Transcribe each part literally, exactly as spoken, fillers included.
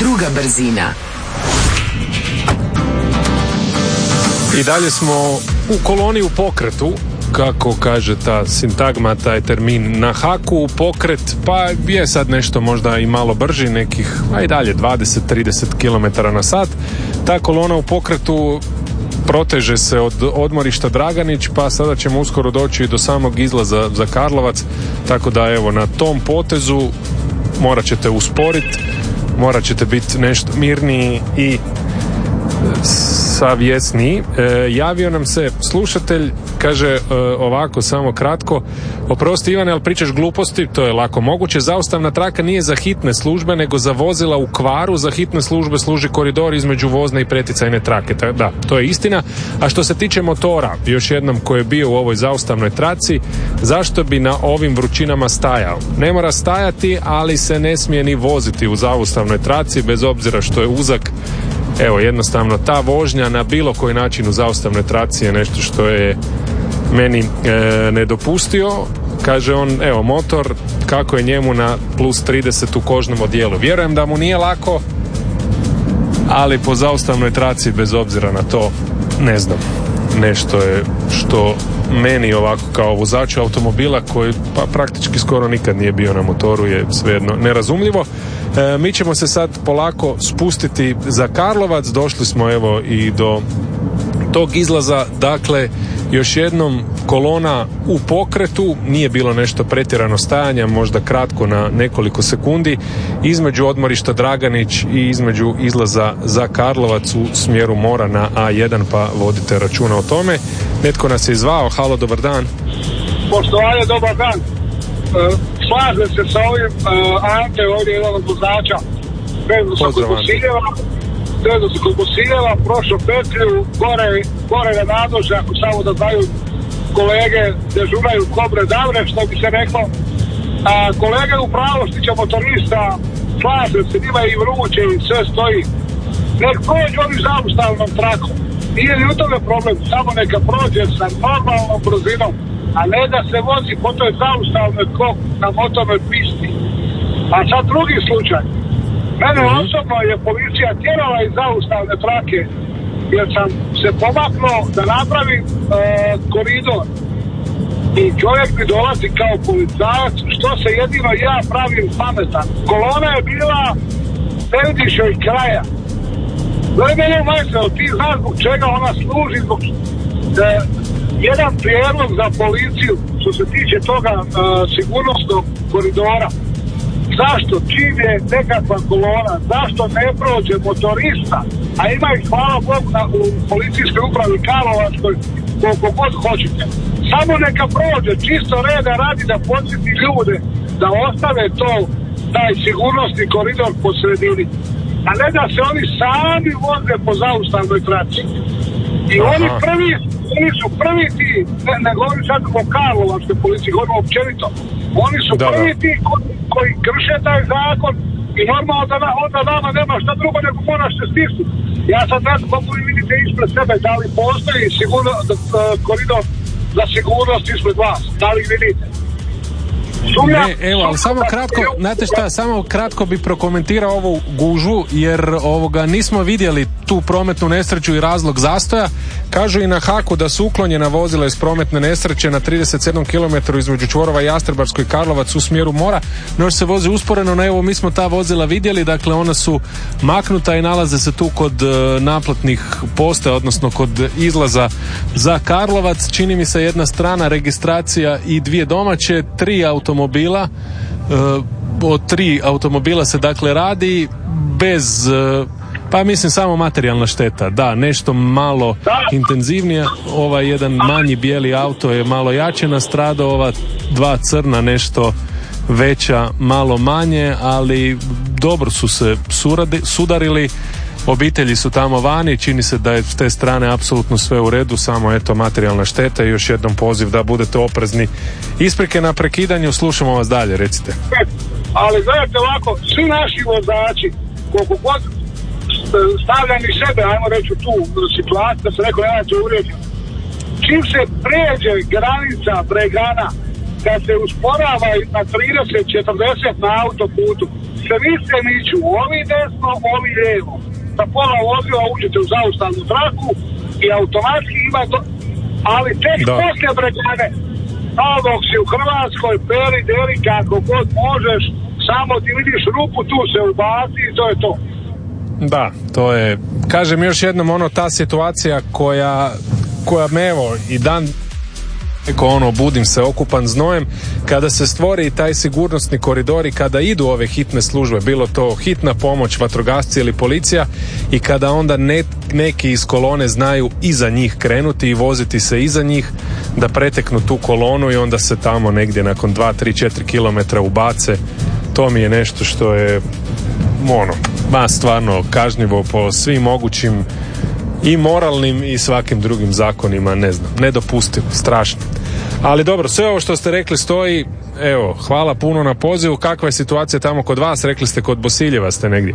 druga brzina. I dalje smo u koloni u pokretu, kako kaže ta sintagma, taj termin na haku, pokret, pa je sad nešto možda i malo brži, nekih, a i dalje dvadeset do trideset kilometara na sat. Ta kolona u pokretu proteže se od odmorišta Draganić, pa sada ćemo uskoro doći do samog izlaza za Karlovac, tako da evo na tom potezu morat ćete usporiti, morat ćete biti nešto mirniji i savjesniji. E, javio nam se slušatelj, kaže e, ovako, samo kratko: oprosti Ivane, ali pričaš gluposti, to je lako moguće. Zaustavna traka nije za hitne službe, nego za vozila u kvaru. Za hitne službe služi koridor između vozne i preticajne trake. Ta, da, to je istina. A što se tiče motora, još jednom, koji je bio u ovoj zaustavnoj traci, zašto bi na ovim vrućinama stajao? Ne mora stajati, ali se ne smije ni voziti u zaustavnoj traci, bez obzira što je uzak. Evo, jednostavno, ta vožnja na bilo koji način u zaustavnoj traci je nešto što je meni e, nedopustio. Kaže on, evo, motor, kako je njemu na plus trideset u kožnom odijelu. Vjerujem da mu nije lako, ali po zaustavnoj traci, bez obzira na to, ne znam, nešto je što meni ovako kao vozaču automobila, koji pa praktički skoro nikad nije bio na motoru, je svejedno nerazumljivo. E, mi ćemo se sad polako spustiti za Karlovac. Došli smo evo i do tog izlaza. Dakle, još jednom, kolona u pokretu, nije bilo nešto pretjerano stajanja, možda kratko na nekoliko sekundi, između odmorišta Draganić i između izlaza za Karlovac u smjeru mora na A jedan, pa vodite računa o tome. Netko nas je zvao. Halo, dobar dan. Poštovanje, dobar dan. E, slažem se sa ovim e, Ante, ovdje jedan od vozača. Pozdrav, Ante. Trezo se kod Bosiljeva, prošao petlju, gore, gore na nadvožnjaku, samo da znaju kolege, dežuraju kobre davre, što bi se reklo. A kolege u pravostića motorista, slažem se, njima i vruće i sve stoji. Nek prođe oni zaustavnom trakom. Nije li u tome problem, samo neka prođe sa normalnom brzinom, a ne da se vozi po toj zaustavnoj kop na motornoj pisti. A sad drugi slučaj. Mene osobno je policija tjerala iz zaustavne trake, jer sam se pomaknuo da napravim e, koridor. I čovjek mi dolazi kao policajac, što se jedino ja pravim pametan. Kolona je bila, ne vidiš joj kraja. Gledaj mene majstor, ti znaš zbog čega ona služi, zbog e, jedan prijedlog za policiju, što se tiče toga e, sigurnosnog koridora. Zašto čim je nekakva kolona, zašto ne prođe motorista, a ima ih, hvala Bogu, na, u policijskoj upravi Karlovačkoj koliko god hoćete. Samo neka prođe, čisto reda radi, da podsjeti ljude da ostave to, taj sigurnosni koridor po sredini, a ne da se oni sami voze po zaustavnoj traci. I Aha. oni prvi, oni su prvi ti, ne, ne govorim sad o Karlovačkoj policiji, govorim općenito, oni su da, prvi ti koji, koji krše taj zakon i normalno da onda nama nema šta drugo nego moraš se stisnuti. Ja sad znam kako vi vidite ispred sebe, da li postoji sigurno, da, da, koridor za sigurnost ispred vas, da li vidite? Sumnja, ne, evo, ali samo kratko, znate šta, samo kratko bi prokomentirao ovu gužvu, jer ovoga nismo vidjeli tu prometnu nesreću i razlog zastoja. Kažu i na haku da su uklonjena vozila iz prometne nesreće na trideset sedam kilometara između čvorova Jastrebarsko i Karlovac u smjeru mora, no se vozi usporeno. No evo, mi smo ta vozila vidjeli, dakle ona su maknuta i nalaze se tu kod uh, naplatnih postaja, odnosno kod izlaza za Karlovac. Čini mi se jedna strana registracija i dvije domaće, tri automobila. Uh, od tri automobila se dakle radi bez uh, pa mislim samo materijalna šteta, da, nešto malo intenzivnije. Ovaj jedan manji bijeli auto je malo jače nastradao, ova dva crna nešto veća, malo manje, ali dobro su se suradi, sudarili. Obitelji su tamo vani, čini se da je s te strane apsolutno sve u redu, samo eto materijalna šteta. I još jednom poziv da budete oprezni. Isprike na prekidanju, slušamo vas dalje, recite. Ali gledajte ovako, svi naši vozači, koliko god stavljani sebe, ajmo reći u tu situaciju, da se neko neće uvrijeđi. Čim se pređe granica Bregana, kad se usporava na trideset četrdeset na autoputu, se mislim iću ovi desno, ovi lijevo. Sa pola vozila uđete u zaustavnu traku i automatski ima to, ali tek da. Poslije bregane, kao dok si u Hrvatskoj, peri, deli, kako god možeš, samo ti vidiš rupu, tu se ubaci i to je to. Da, to je, kažem još jednom, ono, ta situacija koja, koja me evo i dan Eko ono, budim se okupan znojem, kada se stvori taj sigurnosni koridor i kada idu ove hitne službe, bilo to hitna pomoć, vatrogasci ili policija, i kada onda ne, neki iz kolone znaju iza njih krenuti i voziti se iza njih, da preteknu tu kolonu i onda se tamo negdje nakon dva, tri, četiri kilometra ubace. To mi je nešto što je ono, ma stvarno kažnjivo po svim mogućim i moralnim i svakim drugim zakonima, ne znam, nedopustivo, strašno. Ali dobro, sve ovo što ste rekli stoji. Evo, hvala puno na pozivu. Kakva je situacija tamo kod vas? Rekli ste kod Bosiljeva ste negdje.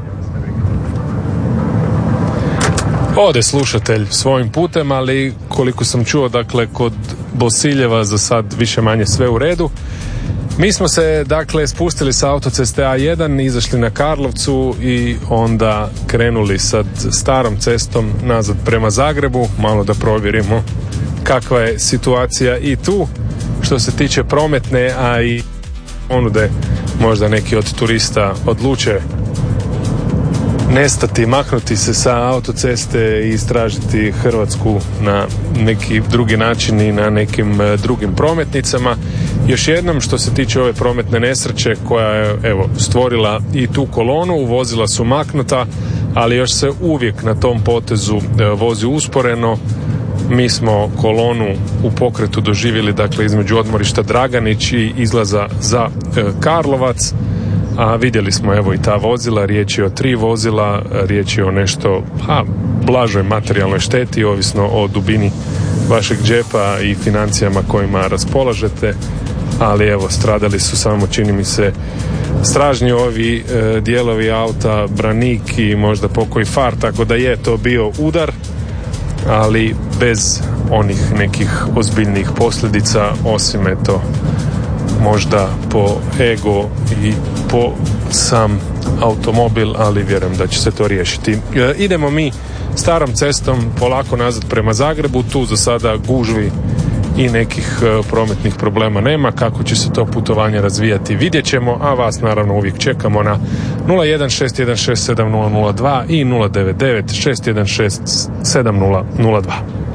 Ode slušatelj svojim putem, ali koliko sam čuo, dakle, kod Bosiljeva za sad više manje sve u redu. Mi smo se, dakle, spustili sa autoceste A jedan, izašli na Karlovcu i onda krenuli sad starom cestom nazad prema Zagrebu, malo da provjerimo kakva je situacija i tu što se tiče prometne, a i ponude, možda neki od turista odluče nestati, maknuti se sa autoceste i istražiti Hrvatsku na neki drugi način i na nekim drugim prometnicama. Još jednom, što se tiče ove prometne nesreće koja je, evo, stvorila i tu kolonu, vozila su maknuta, ali još se uvijek na tom potezu vozi usporeno. Mi smo kolonu u pokretu doživjeli, dakle, između odmorišta Draganić i izlaza za e, Karlovac, a vidjeli smo, evo, i ta vozila, riječ je o tri vozila, riječ je o nešto, a, blažoj materijalnoj šteti, ovisno o dubini vašeg džepa i financijama kojima raspolažete, ali evo, stradali su samo, čini mi se, stražnji ovi e, dijelovi auta, branik i možda pokoji far, tako da je to bio udar, ali bez onih nekih ozbiljnih posljedica, osim eto možda po ego i po sam automobil, ali vjerujem da će se to riješiti. E, idemo mi starom cestom polako nazad prema Zagrebu, tu za sada gužvi i nekih e, prometnih problema nema. Kako će se to putovanje razvijati, vidjet ćemo, a vas naravno uvijek čekamo na nula jedan šest jedan šest sedam nula nula dva i nula devet devet šest jedan šest sedam nula nula dva.